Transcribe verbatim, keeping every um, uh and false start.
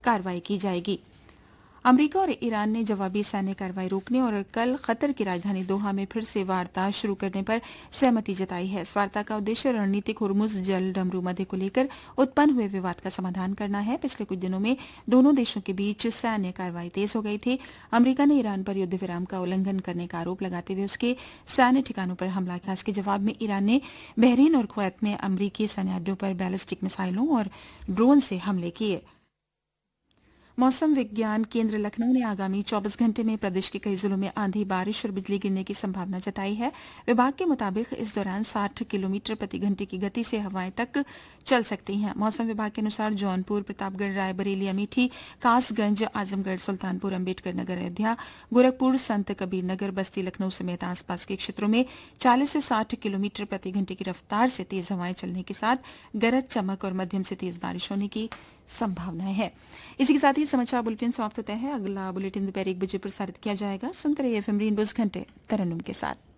कार्रवाई की जाएगी। अमेरिका और ईरान ने जवाबी सैन्य कार्रवाई रोकने और कल कतर की राजधानी दोहा में फिर से वार्ता शुरू करने पर सहमति जताई है। इस वार्ता का उद्देश्य रणनीतिक हुर्मुज जल डमरू मध्य को लेकर उत्पन्न हुए विवाद का समाधान करना है। पिछले कुछ दिनों में दोनों देशों के बीच सैन्य कार्रवाई तेज हो गई थी। अमेरिका ने ईरान पर युद्ध विराम का उल्लंघन करने का आरोप लगाते हुए उसके सैन्य ठिकानों पर हमला किया। इसके जवाब में ईरान ने बहरीन और कुवैत में अमरीकी सैन्य अड्डों पर बैलिस्टिक मिसाइलों और ड्रोन से हमले किए। मौसम विज्ञान केंद्र लखनऊ ने आगामी चौबीस घंटे में प्रदेश के कई जिलों में आंधी, बारिश और बिजली गिरने की संभावना जताई है। विभाग के मुताबिक इस दौरान साठ किलोमीटर प्रति घंटे की गति से हवाएं तक चल सकती हैं। मौसम विभाग के अनुसार जौनपुर, प्रतापगढ़, रायबरेली, अमेठी, कासगंज, आजमगढ़, सुल्तानपुर, अम्बेडकर नगर, अयोध्या, गोरखपुर, संत कबीर नगर, बस्ती, लखनऊ समेत आसपास के क्षेत्रों में चालीस से साठ किलोमीटर प्रति घंटे की रफ्तार से तेज हवाएं चलने के साथ गरज चमक और मध्यम से तेज बारिश होने की संभावनाएं है। इसी के साथ ही समाचार बुलेटिन समाप्त होता है। अगला बुलेटिन दोपहर एक बजे प्रसारित किया जाएगा। सुनते रहिए एफएम रेनबो घंटे तरन्नुम के साथ।